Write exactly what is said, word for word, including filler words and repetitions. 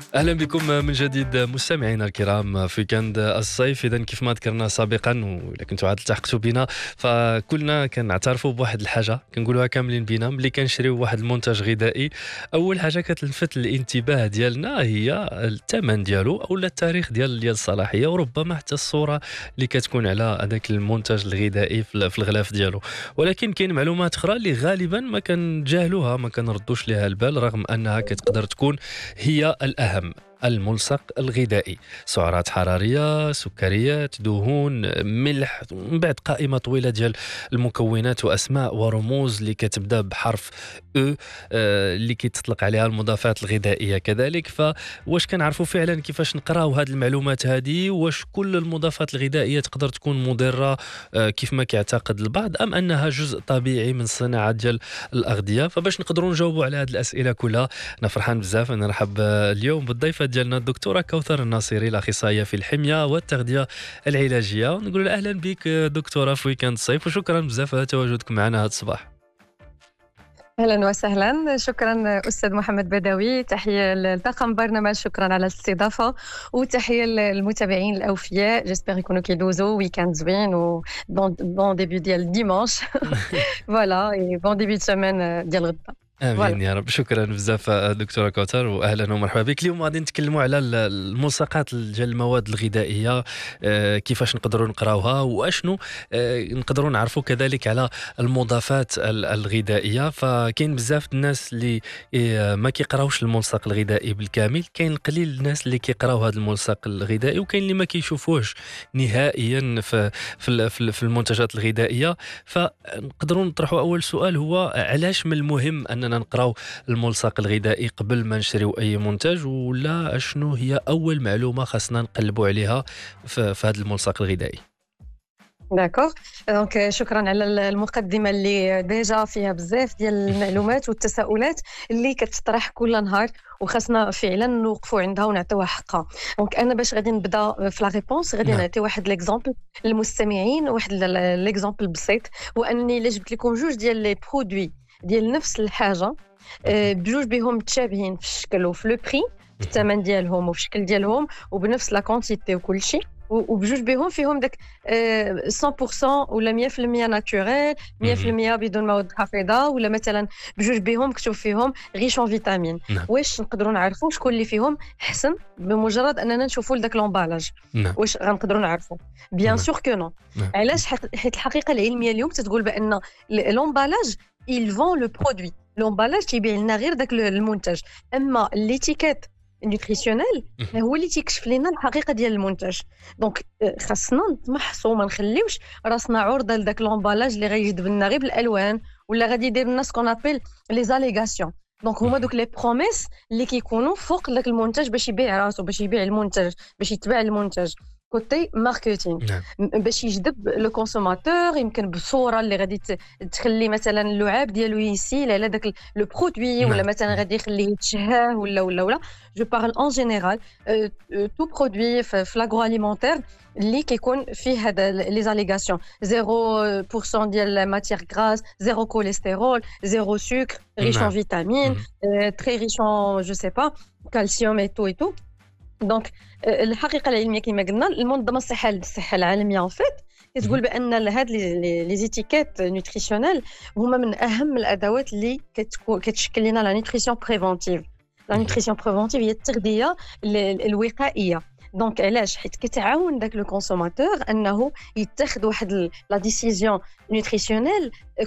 أهلا بكم من جديد مستمعينا الكرام في ويكند الصيف. إذا كيف ما ذكرنا سابقا وإلا كنتوا عاد التحقتوا بنا فكلنا كنعترفوا بواحد الحاجة كنقولوها كاملين بنا ملي كنشريو واحد المنتج غذائي. أول حاجة كتلفت الانتباه ديالنا هي الثمن ديالو أو التاريخ ديال ديال الصلاحية، وربما حتى الصورة اللي كتكون على هذاك المنتج الغذائي في الغلاف ديالو. ولكن كاين معلومات أخرى اللي غالبا ما كنجاهلوها، ما كنردوش ليها البال، رغم أنها كتقدر تكون هي الأهم. الملصق الغذائي، سعرات حرارية، سكريات، دهون، ملح، من بعد قائمة طويلة ديال المكونات وأسماء ورموز اللي كتبدا بحرف أو آه، اللي كيتطلق عليها المضافات الغذائية كذلك. فواش كنعرفوا فعلا كيفاش نقراو هذه المعلومات هذه؟ واش كل المضافات الغذائية تقدر تكون مضرة آه، كيف ما كيعتقد البعض، أم أنها جزء طبيعي من الصناعة ديال الأغذية؟ فباش نقدروا نجاوبوا على هذه الأسئلة كلها أنا فرحان بزاف أن نرحب آه، اليوم بالضيفة ديالنا الدكتورة كوثر الناصري، الأخصائية في الحمية والتغذية العلاجية. نقول أهلا بك دكتورة في ويكند الصيف، وشكرا بزاف على تواجدك معنا هذا الصباح. اهلا وسهلا، شكرا استاذ محمد بدوي، تحيه لطاقم برنامج، شكرا على الاستضافه، وتحيه للمتابعين الاوفياء. جيسبر يكونوا كيدوزوا ويكاند زوين و بون بون ديبي ديال ديمانش فوالا، اي بون ديبي دو سيمين ديال غدا. امين يا رب. شكرا بزاف دكتوره كوثر، واهلا ومرحبا بك. اليوم غادي نتكلموا على الملصقات ديال المواد الغذائيه، آه، كيفاش نقدروا نقراوها، واشنو آه، نقدروا نعرفوا كذلك على المضافات الغذائيه. فكاين بزاف الناس اللي آه، ما كيقراوش الملصق الغذائي بالكامل، كاين قليل الناس اللي كيقراو هذا الملصق الغذائي، وكاين اللي ما كيشوفوهش نهائيا في في في المنتجات الغذائيه. فنقدروا نطرحوا اول سؤال، هو علاش من المهم ان نقراو الملصق الغذائي قبل ما نشريو اي منتج؟ ولا اشنو هي اول معلومه خاصنا نقلبوا عليها في, في هذا الملصق الغذائي؟ داكوغ، دونك شكرا على المقدمه اللي ديجا فيها بزاف ديال المعلومات والتساؤلات اللي كتطرح كل نهار، وخاصنا فعلا نوقفوا عندها ونعطيوها حقها. دونك انا باش غادي نبدا في لا ريبونس، غادي نعم. نعطي واحد ليكزامبل للمستمعين، واحد ليكزامبل بسيط، هو اني الا جبت لكم جوج ديال لي برودوي ديال نفس الحاجه، أه بجوج بهم متشابهين في الشكل وفي لو بري، في الثمن ديالهم وفي الشكل ديالهم وبنفس لا كونتيتي وكل شيء، وبجوج بهم فيهم داك أه مية بالمية ولا مية بالمية ناتوريل، مية بالمية بدون مواد حافظه، ولا مثلا بجوج بهم مكتوب فيهم غيش اون فيتامين. نعم. واش نقدروا نعرفوا شكون اللي فيهم حسن بمجرد اننا نشوفوا لذاك لومبالاج؟ نعم. واش غنقدروا نعرفوا؟ بيان نعم. سور كو نو. نعم. علاش؟ حيت الحقيقه العلميه اليوم تتقول بان لومبالاج il vend le produit. l'emballage تيبيع لنا غير داك المنتج، اما ليتيكيت نوتريسيونيل هو اللي تيكشف لنا الحقيقه ديال المنتج. دونك خاصنا نتمحصوا، ما نخليوش راسنا عرضه لذاك لومبالاج اللي غيجذب لنا غير بالالوان، ولا غادي يدير لنا سكون ابيل لي زاليغاسيون. دونك هما دوك لي بروميس اللي كيكونوا فوق داك المنتج باش يبيع راسو، باش يبيع المنتج، باش يتباع المنتج كوتي ماركتينغ، نعم. باش يجذب لو كونسوماتور، يمكن بصوره اللي غادي تخلي مثلا اللعاب ديالو يسيل على داك لو برودوي، ولا نعم. مثلا غادي يخليه يتشهاه، ولا ولا ولا جو بارل اون جينيرال تو برودوي في لاغرو اليمونتير اللي كيكون فيه هذا لي زاليغاسيون صفر بالمية ديال ماتيير غراس، زيرو كوليسترول، زيرو سكر، ريش نعم. اون فيتامين، مهم. تري ريش اون جو سي با كالسيوم اي تو اي تو. دونك الحقيقه العلميه كما قلنا، المنظمه الصحه الصحه العالميه ان فيت كتقول بان هاد لي زيتيكيت نوتريسيونيل هما من اهم الادوات اللي كتشكل لنا لا نوتريسيون بريفونتيف. لا نوتريسيون بريفونتيف هي التغذيه الوقائيه. دونك علاش؟ حيت كتعاون داك لو كونسوماتور انه يتخذ واحد لا ديسيزيون نوتريسيونيل